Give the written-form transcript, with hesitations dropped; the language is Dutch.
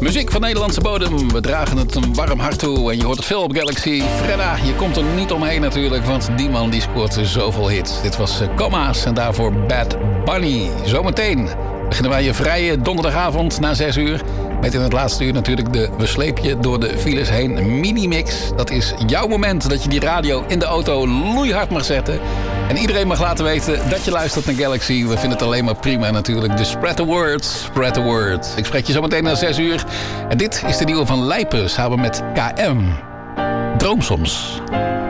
Muziek van Nederlandse bodem. We dragen het een warm hart toe. En je hoort het veel op Galaxy. Fredda, je komt er niet omheen natuurlijk. Want die man die scoort zoveel hits. Dit was Comma's en daarvoor Bad Bunny. Zometeen beginnen wij je vrije donderdagavond na 6 uur. Met in het laatste uur natuurlijk de We sleep je door de files heen mini-mix. Dat is jouw moment dat je die radio in de auto loeihard mag zetten. En iedereen mag laten weten dat je luistert naar Galaxy. We vinden het alleen maar prima natuurlijk. Dus spread the word, spread the word. Ik spreek je zo meteen na 6 uur. En dit is de nieuwe van Lijpen samen met KM. Droom soms.